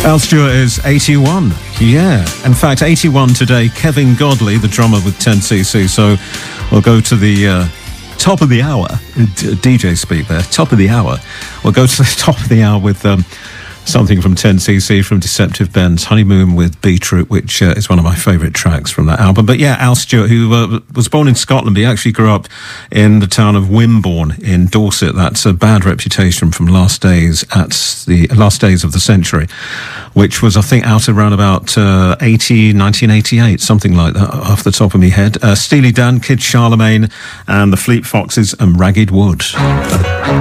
Al Stewart is 81. Yeah. In fact, 81 today. Kevin Godley, the drummer with 10cc. So we'll go to the top of the hour. DJ speak there. Top of the hour. We'll go to the top of the hour with something from 10cc from Deceptive Ben's Honeymoon with Beetroot, which is one of my favourite tracks from that album. But yeah, Al Stewart, who was born in Scotland, but he actually grew up in the town of Wimborne in Dorset. That's a bad reputation from Last Days of the Century, which was, I think, out around about 1988, something like that, off the top of my head. Steely Dan, Kid Charlemagne, and the Fleet Foxes and Ragged Wood.